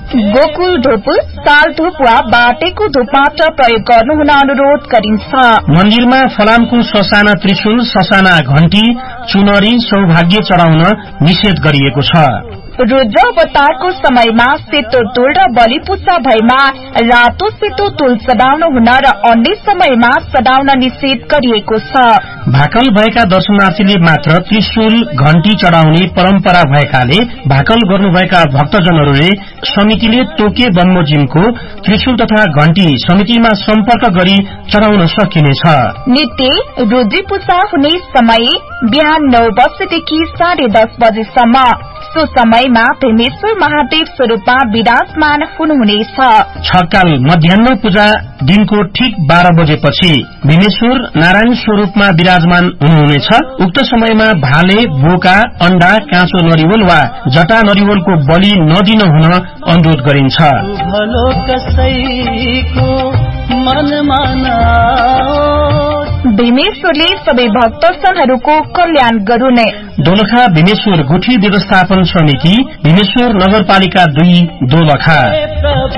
गोकुल धूप साल धूप वा बाटेको धूप मात्र प्रयोग गर्नु हुन अनुरोध गरिन्छ। मन्दिरमा फलामको ससाना त्रिशूल, ससाना घण्टी, चुनरी, सौभाग्य चढाउन निषेध गरिएको छ। रुद्र अवतारको समयमा सेतो तुल र बलिपूजा भएमा रातो सेतो तुल चढाउनु हुन र अन्य समयमा चढाउन निषेध गरिएको छ। भाकल भएका दर्शनार्थीले मात्र त्रिशूल घण्टी चढाउने परम्परा भएकाले भाकल गर्नुभएका भक्तजनहरूले समितिले तोके बमोजिमको त्रिशूल तथा घण्टी समितिमा सम्पर्क गरी चढाउन सकिनेछ। नित्य रुद्री पूजा हुने समय बिहान 9 बजेदेखि 10:30 बजेसम्म। सो समयमा भीमेश्वर महादेव स्वरूपमा विराजमान हुनुहुनेछ। छकाल मध्याह्न पूजा दिनको ठीक 12 बजेपछि भीमेश्वर नारायण स्वरूपमा विराजमान हुनुहुनेछ। उक्त समयमा भाले, बोका, अण्डा, काँचो नरिवल वा जटा नरिवलको बलि नदिन हुन अनुरोध गरिन्छ। भीमेश्वरले सबै भक्तजनहरूको कल्याण गरून्। दोलखा भीमेश्वर गुठी व्यवस्थापन समिति, भीमेश्वर नगरपालिका 2 दोलखा।